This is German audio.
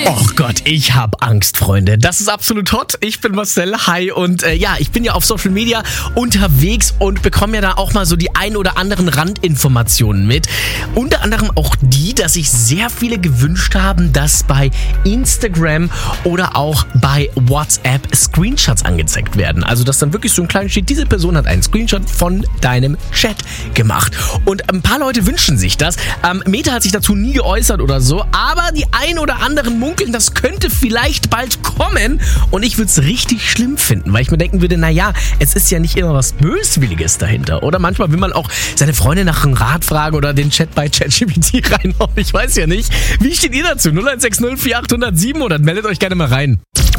Och Gott, ich hab Angst, Freunde. Das ist absolut hot. Ich bin Marcel, hi. Und ich bin ja auf Social Media unterwegs und bekomme ja da auch mal so die ein oder anderen Randinformationen mit. Unter anderem auch die, dass sich sehr viele gewünscht haben, dass bei Instagram oder auch bei WhatsApp Screenshots angezeigt werden. Also, dass dann wirklich so ein kleines steht, diese Person hat einen Screenshot von deinem Chat gemacht. Und ein paar Leute wünschen sich das. Meta hat sich dazu nie geäußert oder so, aber die ein oder anderen munkeln, das könnte vielleicht bald kommen. Und ich würde es richtig schlimm finden, weil ich mir denken würde, naja, es ist ja nicht immer was Böswilliges dahinter. Oder manchmal will man auch seine Freunde nach einem Rat fragen oder den Chat bei ChatGPT reinhauen. Ich weiß ja nicht. Wie steht ihr dazu? 0160 4800 700. Meldet euch gerne mal rein.